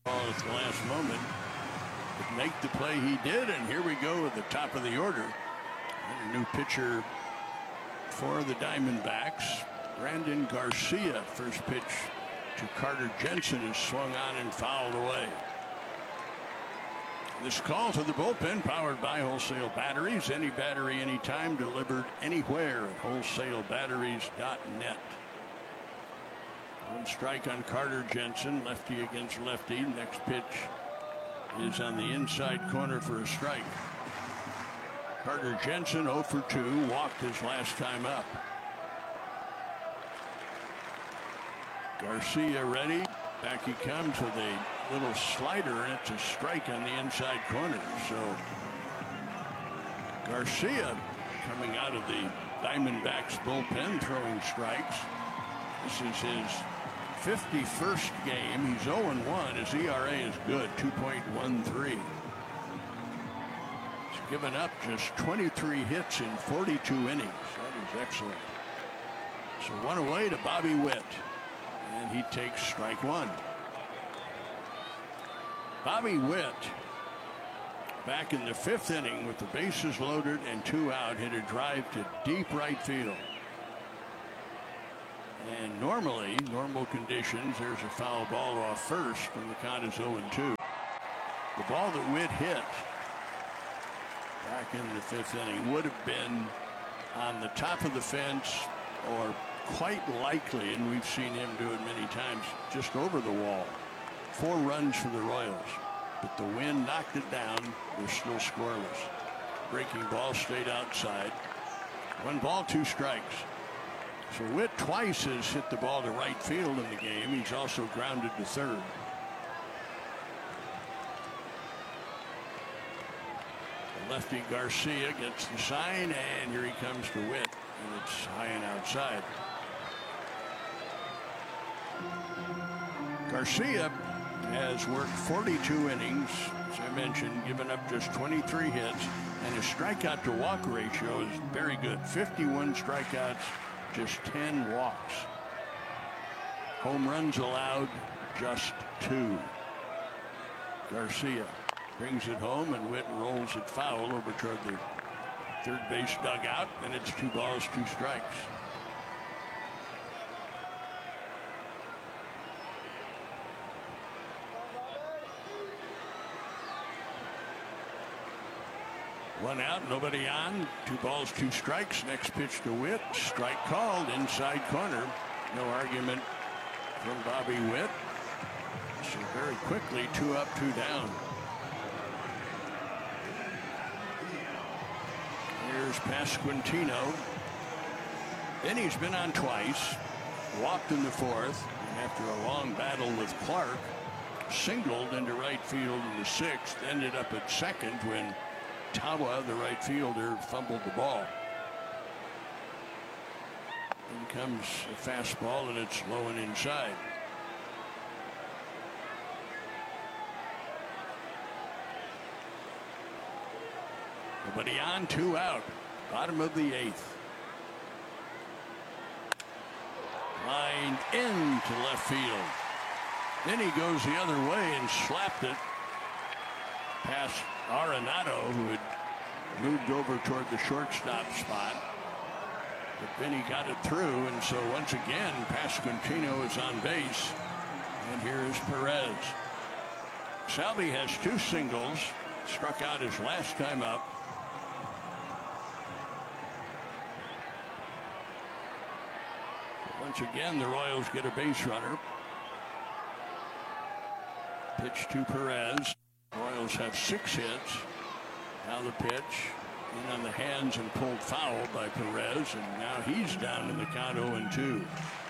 ball at the last moment. But make the play he did, and here we go at the top of the order. And a new pitcher for the Diamondbacks, Brandon Garcia. First pitch to Carter Jensen is swung on and fouled away. This call to the bullpen, powered by Wholesale Batteries. Any battery, anytime, delivered anywhere at wholesalebatteries.net. One strike on Carter Jensen, lefty against lefty. Next pitch is on the inside corner for a strike. Carter Jensen 0 for 2, walked his last time up. Garcia ready. Back he comes with a little slider, and it's a strike on the inside corner. So Garcia coming out of the Diamondbacks bullpen throwing strikes. This is his 51st game. He's 0-1. His ERA is good, 2.13. He's given up just 23 hits in 42 innings. That is excellent. So one away to Bobby Witt, and he takes strike one. Bobby Witt, back in the 5th inning with the bases loaded and 2 out, hit a drive to deep right field. And normally, normal conditions, there's a foul ball off first, and the count is 0-2. The ball that Witt hit back in the 5th inning would have been on the top of the fence, or quite likely, and we've seen him do it many times, just over the wall. 4 runs for the Royals, but the wind knocked it down. They're still scoreless. Breaking ball stayed outside. 1 ball, 2 strikes. So Witt twice has hit the ball to right field in the game. He's also grounded to third. The lefty Garcia gets the sign, and here he comes to Witt, and it's high and outside. Garcia has worked 42 innings, as I mentioned, given up just 23 hits, and his strikeout to walk ratio is very good. 51 strikeouts, just 10 walks. Home runs allowed, just 2. Garcia brings it home, and Witt rolls it foul over toward the third base dugout, and it's 2 balls, 2 strikes. One out, nobody on. 2 balls, 2 strikes. Next pitch to Witt. Strike called, inside corner. No argument from Bobby Witt. So very quickly, 2 up, 2 down. Here's Pasquantino. Benny's been on twice. Walked in the 4th. And after a long battle with Clark, singled into right field in the 6th. Ended up at second when Tawa, the right fielder, fumbled the ball. In comes a fastball, and it's low and inside. Nobody on, 2 out. Bottom of the 8th. Lined into left field. Then he goes the other way and slapped it past Arenado, who had moved over toward the shortstop spot. But then he got it through, and so once again, Pasquantino is on base. And here is Perez. Salvi has 2 singles, struck out his last time up. But once again, the Royals get a base runner. Pitch to Perez. Royals have 6 hits. Now the pitch in on the hands and pulled foul by Perez, and now he's down in the count 0-2.